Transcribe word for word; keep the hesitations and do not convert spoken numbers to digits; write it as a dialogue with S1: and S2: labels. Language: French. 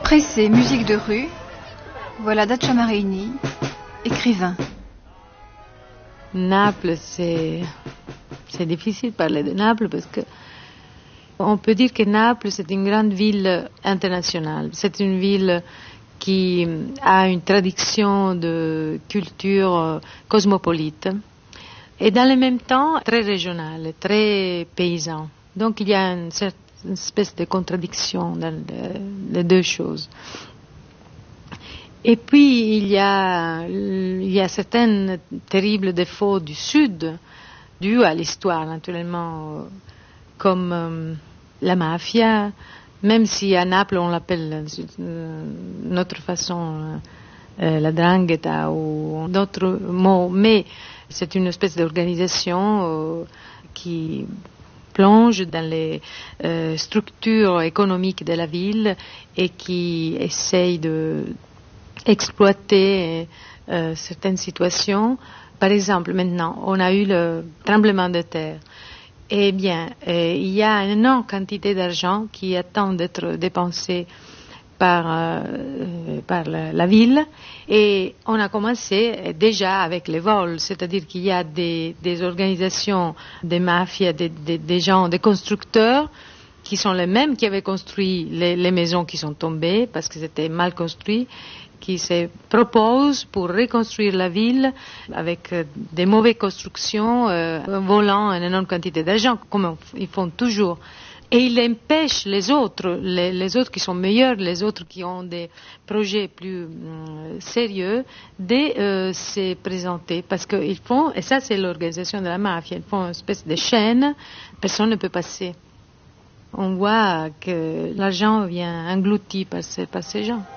S1: Pressé, musique de rue, voilà Dacia Marini, écrivain.
S2: Naples, c'est, c'est difficile de parler de Naples parce que on peut dire que Naples, c'est une grande ville internationale. C'est une ville qui a une tradition de culture cosmopolite et dans le même temps très régionale, très paysan. Donc il y a une certaine une espèce de contradiction dans les deux choses. Et puis il y a, il y a certains terribles défauts du Sud, dus à l'histoire naturellement, comme euh, la mafia, même si à Naples on l'appelle d'une autre façon euh, la 'ndrangheta ou d'autres mots, mais c'est une espèce d'organisation euh, qui plonge dans les euh, structures économiques de la ville et qui essaye d'exploiter euh, certaines situations. Par exemple, maintenant, on a eu le tremblement de terre. Eh bien, euh, il y a une énorme quantité d'argent qui attend d'être dépensée par, euh, par la, la ville et on a commencé déjà avec les vols, c'est-à-dire qu'il y a des, des organisations, des mafias, des, des, des gens, des constructeurs qui sont les mêmes qui avaient construit les, les maisons qui sont tombées parce que c'était mal construit, qui se proposent pour reconstruire la ville avec euh, des mauvaises constructions, euh, volant une énorme quantité d'argent, comme ils font toujours. Et il empêche les autres, les, les autres qui sont meilleurs, les autres qui ont des projets plus euh, sérieux, de euh, se présenter. Parce qu'ils font, et ça c'est l'organisation de la mafia, ils font une espèce de chaîne, personne ne peut passer. On voit que l'argent vient englouti par ces, par ces gens.